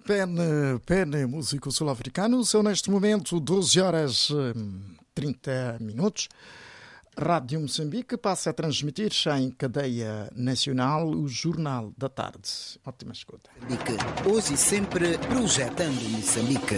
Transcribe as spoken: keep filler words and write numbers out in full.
Pene, Pene, músico sul-africano. São neste momento doze horas e trinta minutos. Rádio Moçambique passa a transmitir em cadeia nacional o Jornal da Tarde. Ótima escuta. Hoje e sempre projetando Moçambique.